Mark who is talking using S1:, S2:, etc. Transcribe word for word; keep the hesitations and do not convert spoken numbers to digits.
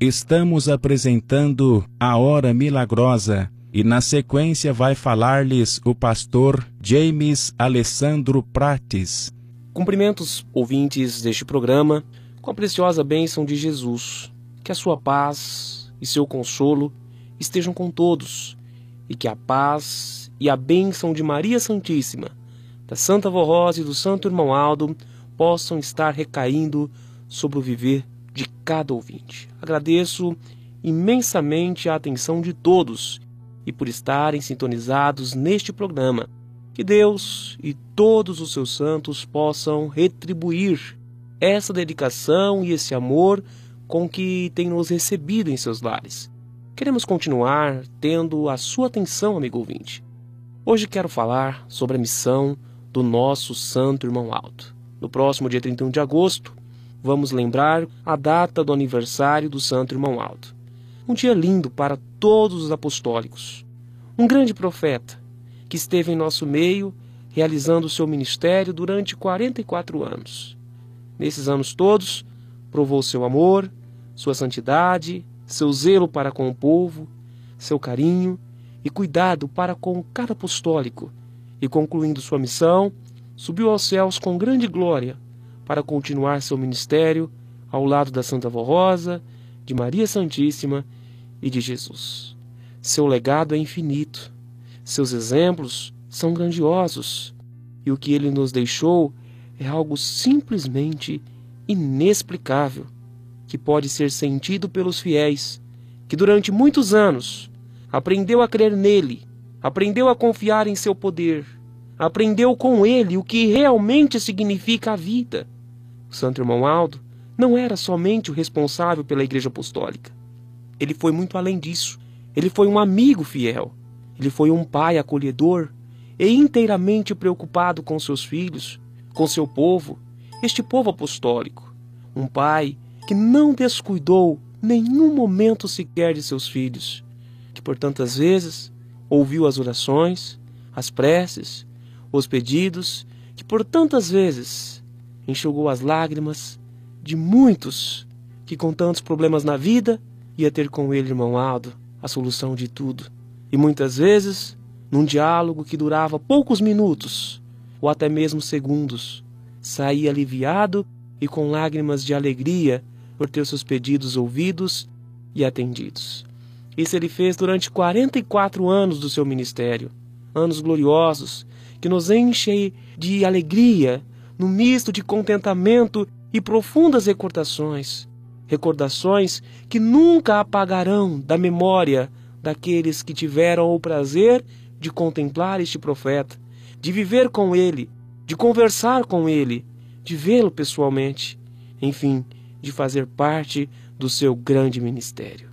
S1: estamos apresentando a Hora Milagrosa e na sequência vai falar-lhes o pastor James Alessandro Prates.
S2: Cumprimentos ouvintes deste programa com a preciosa bênção de Jesus. Que a sua paz e seu consolo estejam com todos e que a paz e a bênção de Maria Santíssima, da Santa Vó Rosa e do Santo Irmão Aldo possam estar recaindo sobre o viver de cada ouvinte. Agradeço imensamente a atenção de todos e por estarem sintonizados neste programa. Que Deus e todos os seus santos possam retribuir essa dedicação e esse amor com que tem nos recebido em seus lares. Queremos continuar tendo a sua atenção, amigo ouvinte. Hoje quero falar sobre a missão do nosso Santo Irmão Aldo. No próximo dia trinta e um de agosto, vamos lembrar a data do aniversário do Santo Irmão Aldo. Um dia lindo para todos os apostólicos. Um grande profeta que esteve em nosso meio realizando o seu ministério durante quarenta e quatro anos. Nesses anos todos, provou seu amor, sua santidade, seu zelo para com o povo, seu carinho e cuidado para com cada apostólico, e concluindo sua missão, subiu aos céus com grande glória para continuar seu ministério ao lado da Santa Vó Rosa, de Maria Santíssima e de Jesus. Seu legado é infinito, seus exemplos são grandiosos, e o que ele nos deixou é algo simplesmente inexplicável, que pode ser sentido pelos fiéis, que durante muitos anos aprendeu a crer nele, aprendeu a confiar em seu poder, aprendeu com ele o que realmente significa a vida. O Santo Irmão Aldo não era somente o responsável pela Igreja Apostólica. Ele foi muito além disso. Ele foi um amigo fiel. Ele foi um pai acolhedor e inteiramente preocupado com seus filhos, com seu povo, este povo apostólico. Um pai que não descuidou nenhum momento sequer de seus filhos, que por tantas vezes ouviu as orações, as preces, os pedidos, que por tantas vezes enxugou as lágrimas de muitos que com tantos problemas na vida ia ter com ele, irmão Aldo, a solução de tudo. E muitas vezes, num diálogo que durava poucos minutos, ou até mesmo segundos, saía aliviado e com lágrimas de alegria por ter seus pedidos ouvidos e atendidos. Isso ele fez durante quarenta e quatro anos do seu ministério, anos gloriosos, que nos enchem de alegria, no misto de contentamento e profundas recordações, recordações que nunca apagarão da memória daqueles que tiveram o prazer de contemplar este profeta, de viver com ele, de conversar com ele, de vê-lo pessoalmente, enfim, de fazer parte do seu grande ministério.